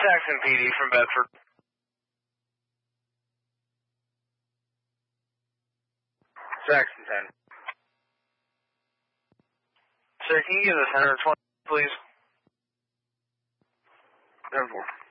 Saxon PD from Bedford. Saxon 10. Sir, can you give us 120, please? 10-4.